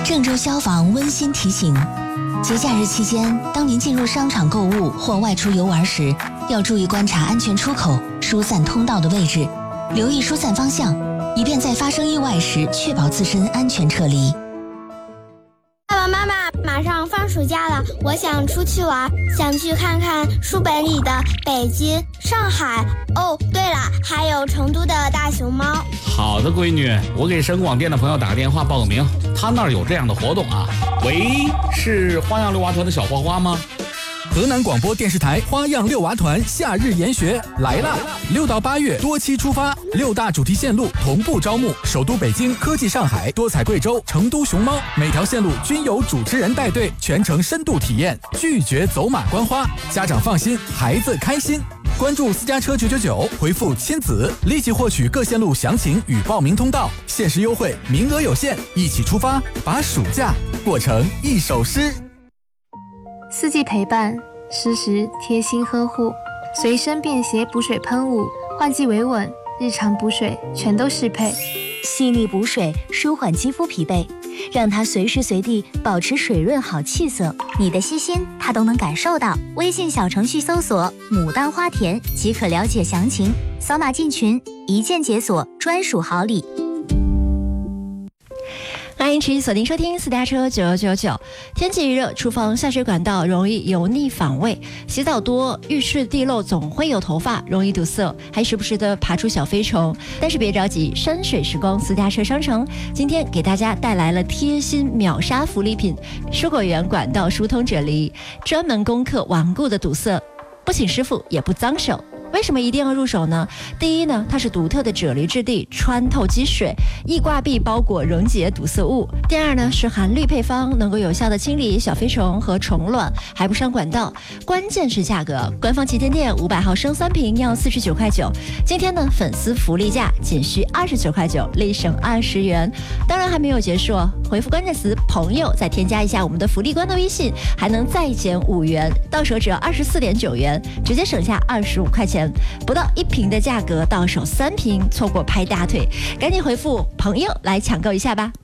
郑州消防温馨提醒：节假日期间，当您进入商场购物或外出游玩时，要注意观察安全出口、疏散通道的位置，留意疏散方向，以便在发生意外时确保自身安全撤离。 爸爸妈妈，马上放暑假了，我想出去玩，想去看看书本里的北京、上海。哦，对了，还有成都的大熊猫。 好的，闺女，我给省广电的朋友打个电话报个名，他那儿有这样的活动啊。喂，是花样六娃团的小花花吗？ 河南广播电视台花样六娃团夏日研学来啦！6到8月多期出发，6大主题线路同步招募，首都北京、科技上海、多彩贵州、成都熊猫，每条线路均有主持人带队，全程深度体验，拒绝走马观花，家长放心，孩子开心。关注私家车999，回复亲子，立即获取各线路详情与报名通道，限时优惠，名额有限，一起出发，把暑假过成一首诗。 四季陪伴，时时贴心呵护，随身便携补水喷雾，换季维稳，日常补水全都适配。 细腻补水，舒缓肌肤疲惫，让它随时随地保持水润好气色。 你的细心，它都能感受到。微信小程序搜索“牡丹花田”即可了解详情，扫码进群，一键解锁专属好礼。 欢迎持续锁定收听私家车9999。天气一热，厨房下水管道容易油腻反胃，洗澡多，浴室地漏总会有头发，容易堵塞，还时不时的爬出小飞虫。但是别着急，山水时光私家车商城今天给大家带来了贴心秒杀福利品——蔬果园管道疏通啫喱，专门攻克顽固的堵塞，不请师傅也不脏手。为什么一定要入手呢？第一呢，它是独特的啫喱质地，穿透积水，易挂壁包裹溶解堵塞物。第二呢，是含氯配方，能够有效的清理小飞虫和虫卵，还不伤管道。关键是价格，官方旗舰店500毫升3瓶要49块9，今天呢粉丝福利价仅需29块9，立省20元。当然还没有结束哦，回复关键词朋友，再添加一下我们的福利官的微信，还能再减5元，到手只要24.9元，直接省下25块钱。不到1瓶的价格，到手3瓶，错过拍大腿，赶紧回复朋友来抢购一下吧。